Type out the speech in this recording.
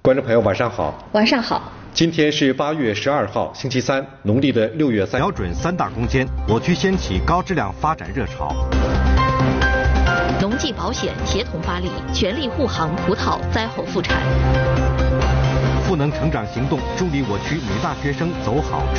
观众朋友，晚上好。 晚上好。 今天是8月12号，星期三，农历的6月3。 瞄准3大攻坚，我区掀起高质量发展热潮。 农技保险协同发力，全力护航葡萄灾后复产。 赋能成长行动，助力我区女大学生走好。